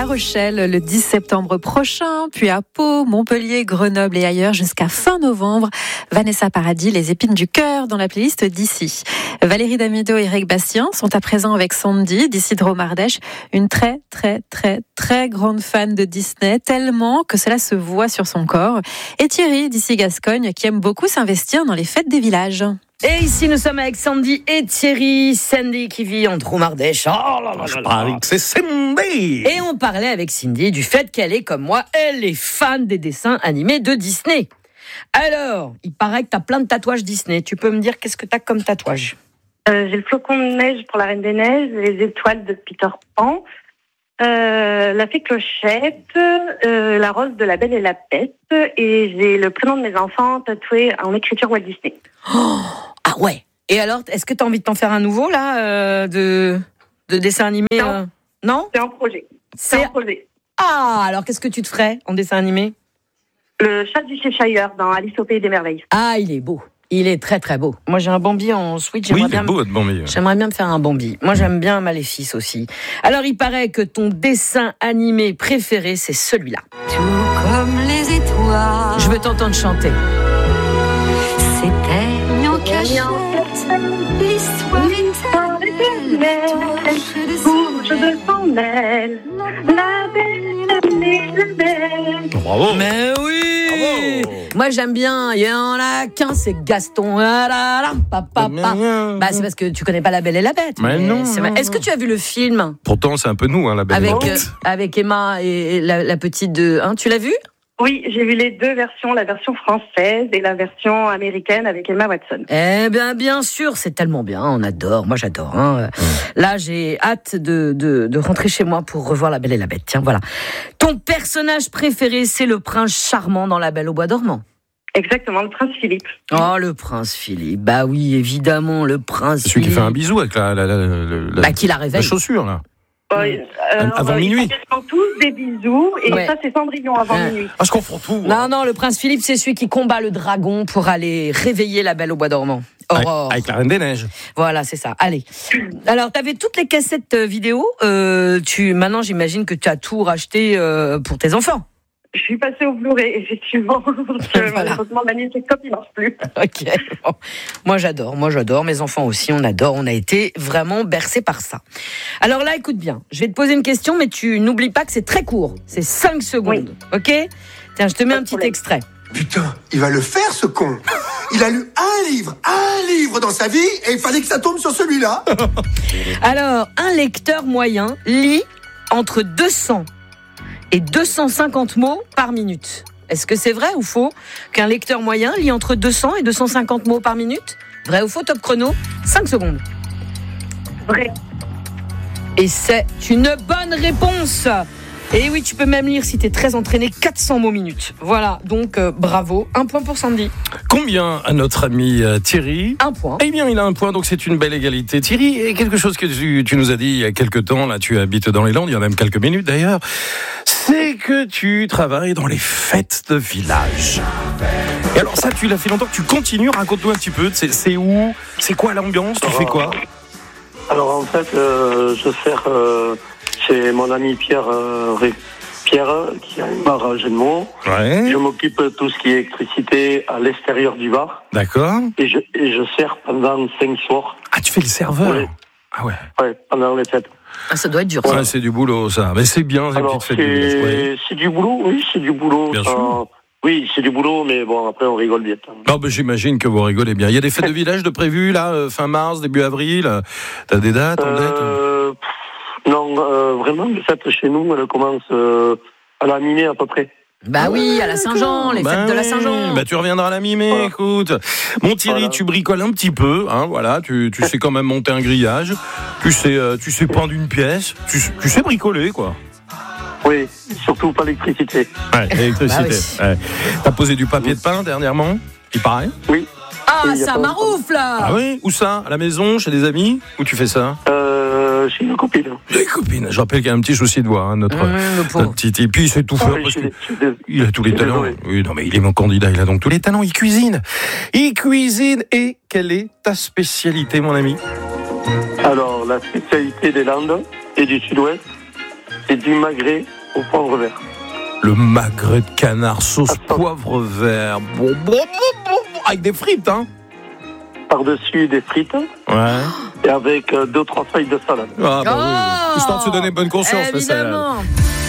La Rochelle le 10 septembre prochain, puis à Pau, Montpellier, Grenoble et ailleurs jusqu'à fin novembre. Vanessa Paradis, les épines du cœur dans la playlist d'ici. Valérie Damido et Eric Bastien sont à présent avec Sandy d'ici Dromardèche, une très grande fan de Disney, tellement que cela se voit sur son corps. Et Thierry d'ici Gascogne qui aime beaucoup s'investir dans les fêtes des villages. Et ici, nous sommes avec Sandy et Thierry. Sandy qui vit en Dromardèche. Je parle que c'est Sandy. Et on parlait avec Cindy du fait qu'elle est, comme moi, elle est fan des dessins animés de Disney. Alors, il paraît que tu as plein de tatouages Disney. Tu peux me dire qu'est-ce que tu as comme tatouage ? J'ai le flocon de neige pour la Reine des Neiges, les étoiles de Peter Pan, la fée Clochette, la rose de la Belle et la Bête, et j'ai le prénom de mes enfants tatoué en écriture Walt Disney. Oh, ah ouais. Et alors, est-ce que tu as envie de t'en faire un nouveau, là, de dessin animé Non ? C'est un projet. C'est un projet. Ah, alors qu'est-ce que tu te ferais en dessin animé ? Le chat du Cheshire dans Alice au Pays des Merveilles. Ah, il est beau. Il est très beau. Moi, j'ai un Bambi en Switch. Oui, il est beau, votre Bambi. J'aimerais bien me faire un Bambi. Moi, j'aime bien Maléfice aussi. Alors, il paraît que ton dessin animé préféré, c'est celui-là. Tout comme les étoiles. Je veux t'entendre chanter. C'était en cachette. L'histoire éternelle. Bouge de son aile. La belle. Bravo. Mais oui. Bravo. Moi, j'aime bien. Il y en a qu'un, c'est Gaston. C'est parce que tu connais pas La Belle et la Bête. Mais non. Est-ce que tu as vu le film Pourtant, c'est un peu nous, la Belle et la Bête. Avec Emma et la petite de... tu l'as vu ? Oui, j'ai vu les deux versions, la version française et la version américaine avec Emma Watson. Eh bien sûr, c'est tellement bien, on adore, moi j'adore. Là, j'ai hâte de rentrer chez moi pour revoir La Belle et la Bête. Tiens, voilà. Ton personnage préféré, c'est le prince charmant dans La Belle au bois dormant. Exactement, le prince Philippe. Oh, le prince Philippe. Bah oui, évidemment, le prince C'est celui Philippe. qui fait un bisou avec qui la réveille. La chaussure, là. Avant minuit. Ils font tous des bisous et Ouais. ça c'est Cendrillon avant minuit. Ah, je confonds tout. Non, le prince Philippe, c'est celui qui combat le dragon pour aller réveiller la Belle au bois dormant. Aurore. Avec la Reine des Neiges. Voilà, c'est ça. Allez. Alors, t'avais toutes les cassettes vidéo. Maintenant, j'imagine que tu as tout racheté pour tes enfants. Je suis passée au Blu-ray, effectivement. Malheureusement, ma magnétoscope, il marche plus. Ok. Bon. Moi, j'adore. Mes enfants aussi, on adore. On a été vraiment bercés par ça. Alors là, écoute bien. Je vais te poser une question, mais tu n'oublies pas que c'est très court. C'est 5 secondes. Oui. Ok ? Tiens, je te mets un petit extrait. Putain, il va le faire, ce con. Il a lu un livre dans sa vie, et il fallait que ça tombe sur celui-là. Alors, un lecteur moyen lit entre 200 et 250 mots par minute. Est-ce que c'est vrai ou faux qu'un lecteur moyen lit entre 200 et 250 mots par minute ? Vrai ou faux, top chrono, 5 secondes. Vrai. Et c'est une bonne réponse. Et oui, tu peux même lire, si t'es très entraîné, 400 mots minute. Voilà, donc bravo. 1 point pour Sandy. Combien à notre ami Thierry ? 1 point. Eh bien, il a 1 point, donc c'est une belle égalité. Thierry, et quelque chose que tu nous as dit il y a quelques temps, là, tu habites dans les Landes, il y a même quelques minutes d'ailleurs, c'est que tu travailles dans les fêtes de village. Et alors ça, tu l'as fait longtemps, tu continues, raconte-nous un petit peu, c'est où ? C'est quoi l'ambiance ? Tu fais quoi ? Alors en fait, je sers chez mon ami Pierre, qui a une barre à Genmont. Ouais. Je m'occupe de tout ce qui est électricité à l'extérieur du bar. D'accord. Et je sers pendant 5 soirs. Ah, tu fais le serveur ? Oui. Ah ouais. Ouais, pendant les fêtes. Ah, ça doit être dur. Ouais, Ça. c'est du boulot, ça. Mais c'est bien, ces Alors, petites fêtes de village. Ouais. c'est du boulot, oui, c'est du boulot. Bien sûr. Oui, c'est du boulot, mais bon, après, on rigole bien. Non, mais j'imagine que vous rigolez bien. Il y a des fêtes de village de prévues, là, fin mars, début avril. T'as des dates en tête ? Non, vraiment, les fêtes chez nous, elles commencent à la mi-mai à peu près. Bah oui, à la Saint-Jean, les fêtes de la Saint-Jean. Bah tu reviendras à la mi-mai, voilà. Écoute. Mon Thierry, voilà. Tu bricoles un petit peu, hein, voilà, tu sais quand même monter un grillage, tu sais peindre une pièce, tu sais bricoler, quoi. Oui, surtout pas l'électricité. Ouais, l'électricité. Bah oui. Ouais. T'as posé du papier de peint dernièrement, il paraît ? Oui. Ah, oui, ça maroufle là. Ah oui ? Où ça ? À la maison, chez des amis ? Où tu fais ça ? Chez une copine. Les copines. Je rappelle qu'il y a un petit souci de voix, hein, notre petit. Et puis c'est tout fort parce qu'il a tous les talents. Oui, non mais il est mon candidat, il a donc tous les talents. Il cuisine. Et quelle est ta spécialité, mon ami ? Alors la spécialité des Landes et du Sud-Ouest, c'est du magret au poivre vert. Le magret de canard, sauce poivre vert. Bon, avec des frites, hein. Par-dessus des frites. Ouais. Et avec 2-3 feuilles de salade. Ah, bah oui. Histoire de se donner bonne conscience, la salade. Évidemment.